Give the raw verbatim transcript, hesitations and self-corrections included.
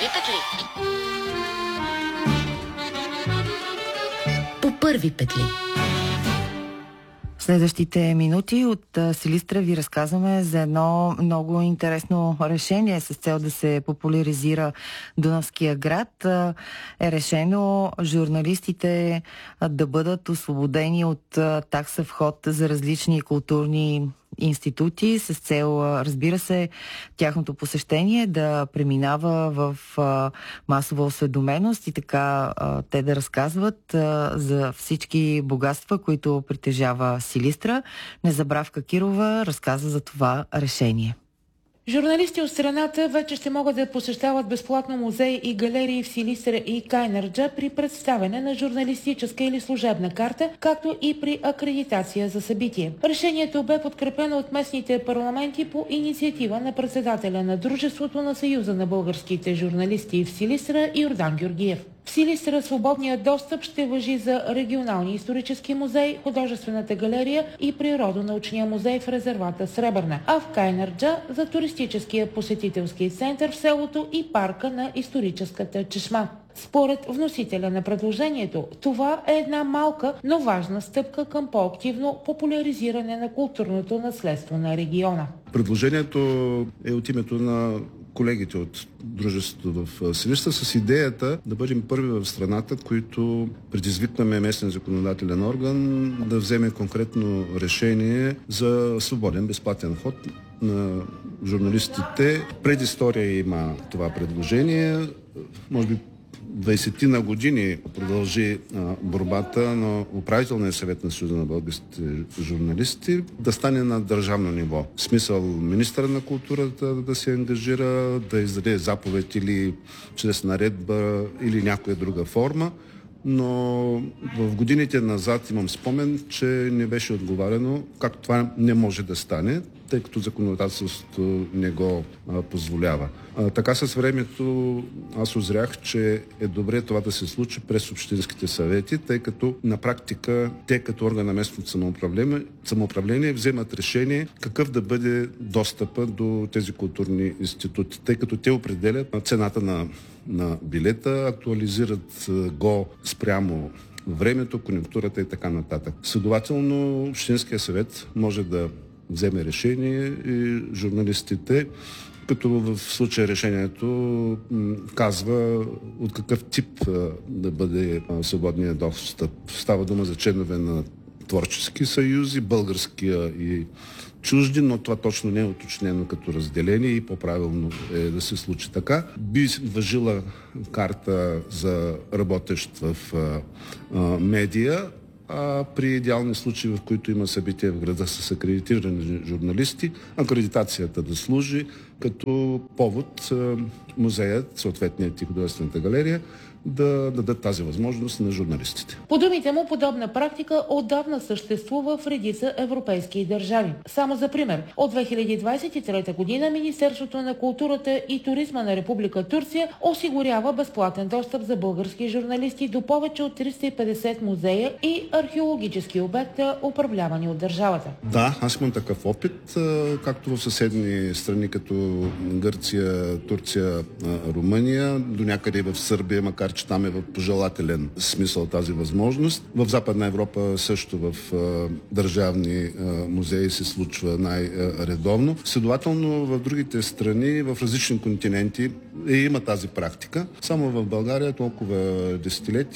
първи петли. По първи петли. В следващите минути от Силистра ви разказваме за едно много интересно решение с цел да се популяризира Дунавския град. Е решено журналистите да бъдат освободени от такса вход за различни културни институти с цел, разбира се, тяхното посещение да преминава в а, масова осведоменост и така а, те да разказват а, за всички богатства, които притежава Силистра. Незабравка Кирова разказа за това решение. Журналисти от страната вече ще могат да посещават безплатно музеи и галерии в Силистра и Кайнарджа при представяне на журналистическа или служебна карта, както и при акредитация за събитие. Решението бе подкрепено от местните парламенти по инициатива на председателя на Дружеството на Съюза на българските журналисти в Силистра Йордан Георгиев. В Силистра свободният достъп ще важи за регионалния исторически музей, художествената галерия и природонаучния музей в резервата Сребърна, а в Кайнарджа за туристическия посетителски център в селото и парка на историческата чешма. Според вносителя на предложението, това е една малка, но важна стъпка към по-активно популяризиране на културното наследство на региона. Предложението е от името на колегите от дружеството в Силистра с идеята да бъдем първи в страната, които предизвикнаме местен законодателен орган да вземе конкретно решение за свободен безплатен ход на журналистите. Предистория има това предложение. Може би двайсет на години продължи а, борбата на управителния съвет на Съюза на българските журналисти да стане на държавно ниво. В смисъл министъра на културата да се ангажира, да издаде заповед или чрез наредба или някоя друга форма. Но в годините назад имам спомен, че не беше отговарено как това не може да стане, тъй като законодателството не го а, позволява. А, така с времето аз озрях, че е добре това да се случи през общинските съвети, тъй като на практика те като орган на местното самоуправление, самоуправление вземат решение какъв да бъде достъпа до тези културни институти, тъй като те определят цената на, на билета, актуализират го спрямо времето, конюнктурата и така нататък. Следователно, Общинския съвет може да вземе решение и журналистите, като в случая решението м, казва от какъв тип а, да бъде а, свободния достъп. Става дума за членове на творчески съюзи, българския и чужди, но това точно не е уточнено като разделение и по-правилно е да се случи така. Би важила карта за работещ в а, а, медия, а при идеални случаи, в които има събития в града с акредитирани журналисти, акредитацията да служи като повод музеят, съответният и художествената галерия, да дадат тази възможност на журналистите. По думите му, подобна практика отдавна съществува в редица европейски държави. Само за пример, от две хиляди двадесет и трета година Министерството на културата и туризма на Република Турция осигурява безплатен достъп за български журналисти до повече от триста и петдесет музея и археологически обекта, управлявани от държавата. Да, аз имам такъв опит, както в съседни страни като Гърция, Турция, Румъния, до някъде в Сърбия, макар че там е в пожелателен смисъл тази възможност. В Западна Европа също в а, държавни а, музеи се случва най-редовно. Следователно в другите страни, в различни континенти е, има тази практика. Само в България толкова десетилетия